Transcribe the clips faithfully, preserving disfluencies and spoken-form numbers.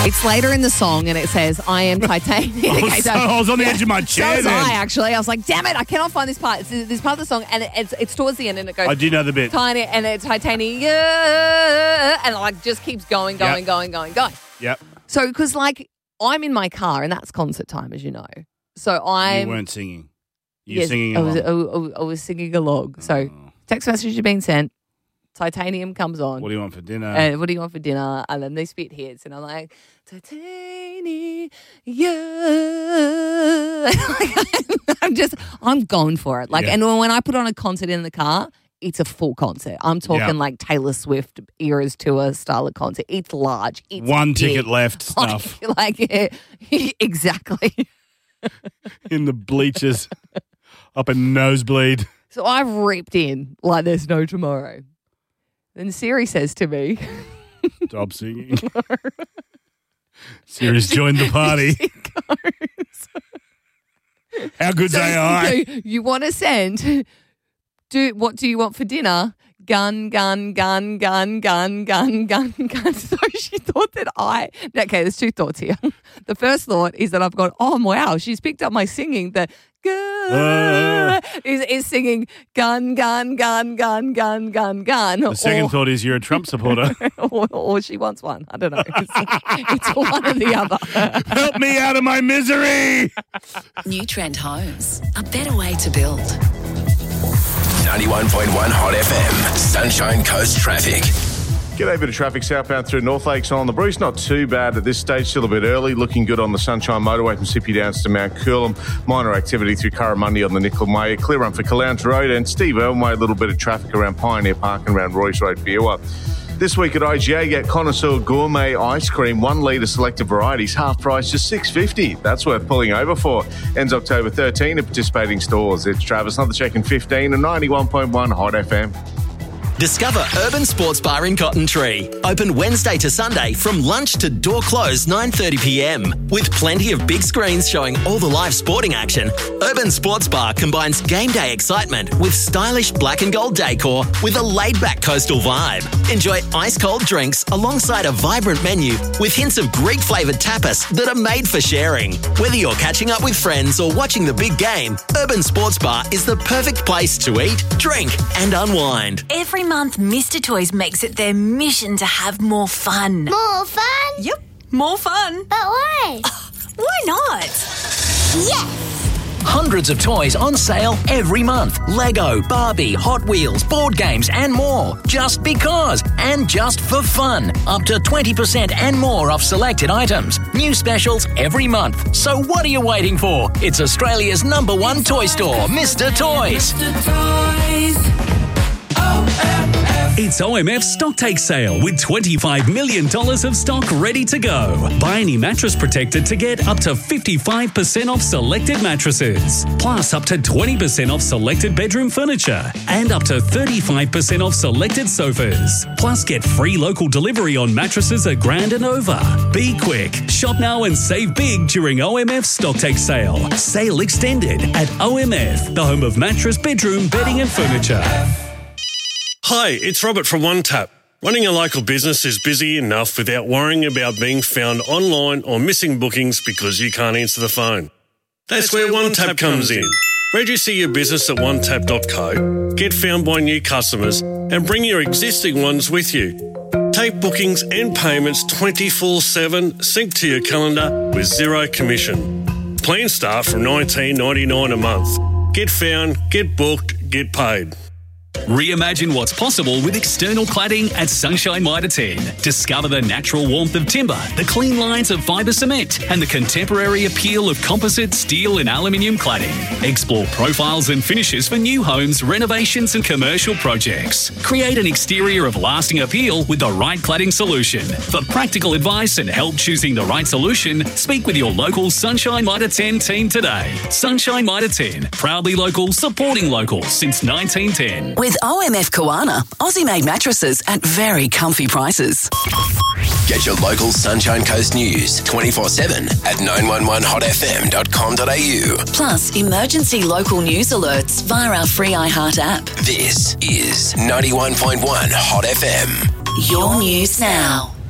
It's later in the song and it says, I am titanium. I was, so, I was on the yeah, edge of my chair So was then. I, actually. I was like, damn it, I cannot find this part. It's this part of the song and it, it's it's towards the end and it goes... I do know the bit. Tiny, and it's titanium, and it like just keeps going, going, Yep. going, going, going. Yep. So, because like, I'm in my car and that's concert time, as you know. So I'm... You weren't singing. You were yes, singing I was, along. I, I was singing along. So, Oh. text message has been sent. Titanium comes on. What do you want for dinner? Uh, what do you want for dinner? And then this bit hits, and I'm like, Titanium. Like, I'm just, I'm going for it. Like, Yeah. and when I put on a concert in the car, it's a full concert. I'm talking Yeah. like Taylor Swift Eras Tour style of concert. It's large. It's One big. ticket left stuff. Like, like exactly. In the bleachers. Up a nosebleed. So I've ripped in like there's no tomorrow. Then Siri says to me, Stop singing. Siri's joined the party. She goes, How good's so, A I? so you want to send, do what do you want for dinner? Gun, gun, gun, gun, gun, gun, gun, gun. So she thought that I, okay, there's two thoughts here. The first thought is that I've gone, oh, wow, she's picked up my singing. The gun Uh. is, is singing gun, gun, gun, gun, gun, gun, gun. The second or, thought is you're a Trump supporter. or, or she wants one. I don't know. It's, it's one or the other. Help me out of my misery. New Trend Homes. A better way to build. ninety-one point one Hot F M. Sunshine Coast traffic. G'day, bit of traffic southbound through North Lakes on the Bruce. Not too bad at this stage, still a bit early. Looking good on the Sunshine Motorway from Sippy Downs to Mount Coolum. Minor activity through Curramundi on the Nickel-May. Clear run for Caloundra Road and Steve Elmway. A little bit of traffic around Pioneer Park and around Royce Road, Beerwah. This week at I G A, get Connoisseur Gourmet Ice Cream, one litre selected varieties, half price, just six dollars fifty. That's worth pulling over for. Ends October thirteenth at participating stores. It's Travis, another check in fifteen and ninety-one point one Hot F M. Discover Urban Sports Bar in Cotton Tree. Open Wednesday to Sunday from lunch to door close nine thirty p m. With plenty of big screens showing all the live sporting action, Urban Sports Bar combines game day excitement with stylish black and gold decor with a laid-back coastal vibe. Enjoy ice-cold drinks alongside a vibrant menu with hints of Greek-flavoured tapas that are made for sharing. Whether you're catching up with friends or watching the big game, Urban Sports Bar is the perfect place to eat, drink and unwind. Every month, Mister Toys makes it their mission to have more fun. More fun? Yep, more fun. But why? Why not? Yes! Hundreds of toys on sale every month. Lego, Barbie, Hot Wheels, board games and more. Just because and just for fun. Up to twenty percent and more off selected items. New specials every month. So what are you waiting for? It's Australia's number one toy store, Mister Toys. Mister Toys. It's O M F Stock Take Sale with twenty-five million dollars of stock ready to go. Buy any mattress protector to get up to fifty-five percent off selected mattresses, plus up to twenty percent off selected bedroom furniture and up to thirty-five percent off selected sofas. Plus get free local delivery on mattresses a grand and over. Be quick. Shop now and save big during O M F Stock Take Sale. Sale extended at O M F, the home of mattress, bedroom, bedding and furniture. Hi, it's Robert from OneTap. Running a local business is busy enough without worrying about being found online or missing bookings because you can't answer the phone. That's, That's where, where OneTap, OneTap comes in. Register your business at one tap dot co, get found by new customers and bring your existing ones with you. Take bookings and payments twenty-four seven, sync to your calendar with zero commission. Plans start from nineteen ninety-nine a month. Get found, get booked, get paid. Reimagine what's possible with external cladding at Sunshine Mitre ten. Discover the natural warmth of timber, the clean lines of fibre cement, and the contemporary appeal of composite, steel and aluminium cladding. Explore profiles and finishes for new homes, renovations and commercial projects. Create an exterior of lasting appeal with the right cladding solution. For practical advice and help choosing the right solution, speak with your local Sunshine Mitre ten team today. Sunshine Mitre ten, proudly local, supporting local since nineteen ten. With O M F Koana, Aussie-made mattresses at very comfy prices. Get your local Sunshine Coast news twenty-four seven at nine one one hot f m dot com dot a u. Plus, emergency local news alerts via our free iHeart app. This is ninety-one point one Hot F M. Your news now.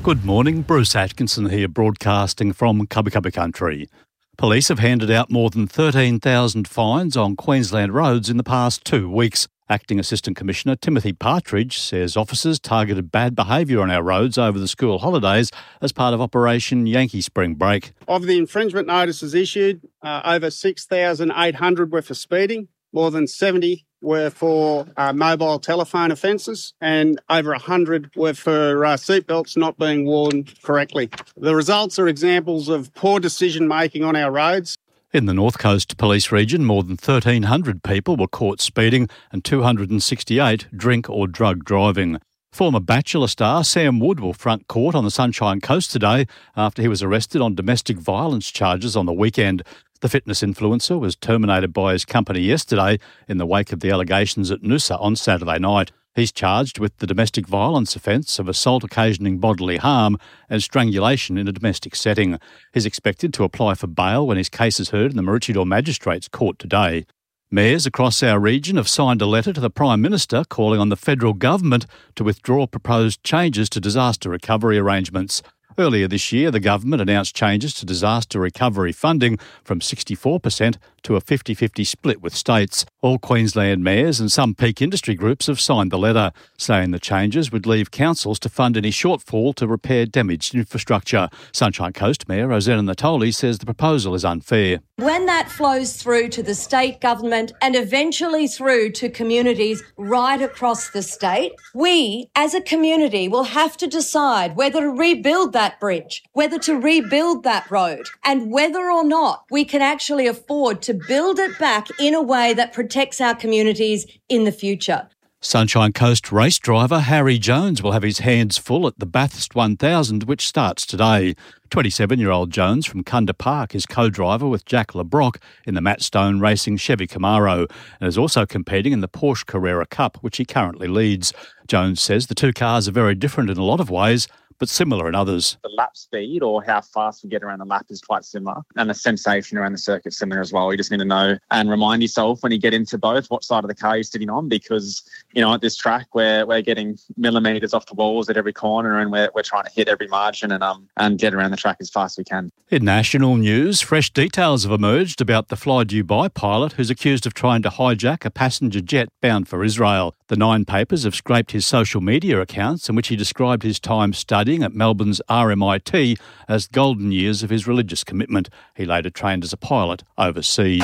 Good morning, Bruce Atkinson here, broadcasting from Cubby Cubby Country. Police have handed out more than thirteen thousand fines on Queensland roads in the past two weeks. Acting Assistant Commissioner Timothy Partridge says officers targeted bad behaviour on our roads over the school holidays as part of Operation Yankee Spring Break. Of the infringement notices issued, uh, over six thousand eight hundred were for speeding, more than seventy were for uh, mobile telephone offences, and over one hundred were for uh, seatbelts not being worn correctly. The results are examples of poor decision-making on our roads. In the North Coast Police region, more than thirteen hundred people were caught speeding and two hundred sixty-eight drink or drug driving. Former Bachelor star Sam Wood will front court on the Sunshine Coast today after he was arrested on domestic violence charges on the weekend. The fitness influencer was terminated by his company yesterday in the wake of the allegations at Noosa on Saturday night. He's charged with the domestic violence offence of assault occasioning bodily harm and strangulation in a domestic setting. He's expected to apply for bail when his case is heard in the Maroochydore Magistrates Court today. Mayors across our region have signed a letter to the Prime Minister calling on the federal government to withdraw proposed changes to disaster recovery arrangements. Earlier this year, the government announced changes to disaster recovery funding from sixty-four percent to a fifty-fifty split with states. All Queensland mayors and some peak industry groups have signed the letter, saying the changes would leave councils to fund any shortfall to repair damaged infrastructure. Sunshine Coast Mayor Rosanna Natoli says the proposal is unfair. When that flows through to the state government and eventually through to communities right across the state, we as a community will have to decide whether to rebuild that bridge, whether to rebuild that road, and whether or not we can actually afford to build it back in a way that protects our communities in the future. Sunshine Coast race driver Harry Jones will have his hands full at the Bathurst one thousand, which starts today. twenty-seven-year-old Jones from Kunda Park is co-driver with Jack LeBrock in the Matt Stone Racing Chevy Camaro and is also competing in the Porsche Carrera Cup, which he currently leads. Jones says the two cars are very different in a lot of ways, but similar in others. The lap speed or how fast we get around the lap is quite similar, and the sensation around the circuit's similar as well. You just need to know and remind yourself when you get into both what side of the car you're sitting on, because, you know, at this track we're, we're getting millimetres off the walls at every corner, and we're, we're trying to hit every margin and um and get around the track as fast as we can. In national news, fresh details have emerged about the Fly Dubai pilot who's accused of trying to hijack a passenger jet bound for Israel. The Nine papers have scraped his social media accounts in which he described his time studying at Melbourne's R M I T as golden years of his religious commitment. He later trained as a pilot overseas.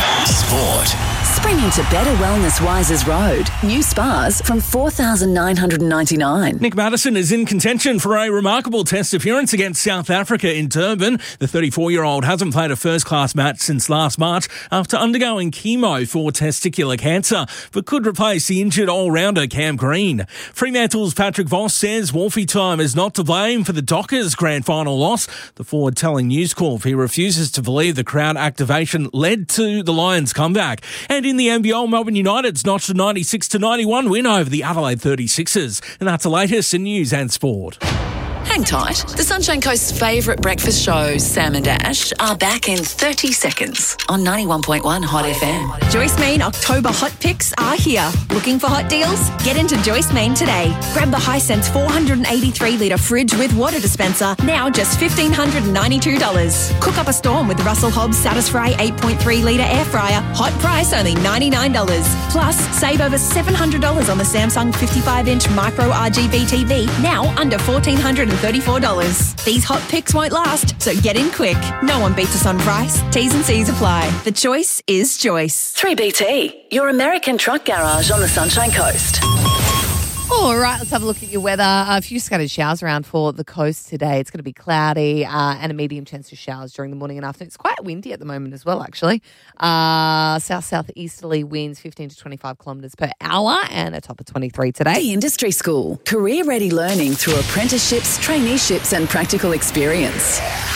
Sport. Spring into better wellness Wises Road. New spas from four thousand nine hundred ninety-nine dollars. Nick Maddison is in contention for a remarkable test appearance against South Africa in Durban. The thirty-four-year-old hasn't played a first-class match since last March after undergoing chemo for testicular cancer, but could replace the injured all-rounder Cam Green. Fremantle's Patrick Voss says Wolfie time is not to blame for the Dockers' grand final loss. The forward telling News Corp he refuses to believe the crowd activation led to the Lions' comeback. And in the N B L, Melbourne United's notched a ninety-six to ninety-one win over the Adelaide thirty-sixers. And that's the latest in news and sport. Hang tight. The Sunshine Coast's favourite breakfast shows, Sam and Ash, are back in thirty seconds on ninety-one point one Hot F M. Joyce Main October Hot Picks are here. Looking for hot deals? Get into Joyce Main today. Grab the Hisense four hundred eighty-three litre fridge with water dispenser, now just one thousand five hundred ninety-two dollars. Cook up a storm with the Russell Hobbs Satisfry eight point three litre air fryer. Hot price only ninety-nine dollars. Plus, save over seven hundred dollars on the Samsung fifty-five inch micro R G B T V, now under one thousand four hundred thirty-four dollars. These hot picks won't last, so get in quick. No one beats us on price. T's and C's apply. The choice is Joyce. three B T, your American truck garage on the Sunshine Coast. All right, let's have a look at your weather. A few scattered showers around for the coast today. It's going to be cloudy uh, and a medium chance of showers during the morning and afternoon. It's quite windy at the moment as well, actually. Uh, south-southeasterly winds fifteen to twenty-five kilometres per hour and a top of twenty-three today. The Industry School, career-ready learning through apprenticeships, traineeships and practical experience.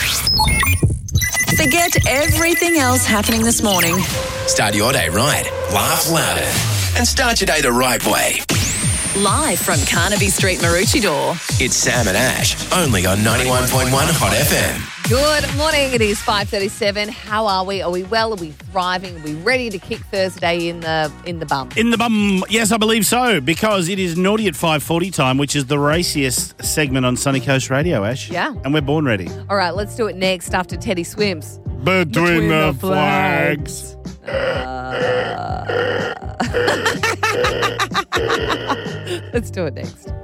Forget everything else happening this morning. Start your day right. Laugh louder. And start your day the right way. Live from Carnaby Street, Maroochydore. It's Sam and Ash, only on ninety-one point one Hot F M. Good morning. It is five thirty-seven. How are we? Are we well? Are we thriving? Are we ready to kick Thursday in the in the bum? In the bum, yes, I believe so, because it is Naughty at five forty time, which is the raciest segment on Sunny Coast Radio, Ash. Yeah. And we're born ready. All right, let's do it next after Teddy Swims. Between, Between the, the flags. Uh... let's do it next.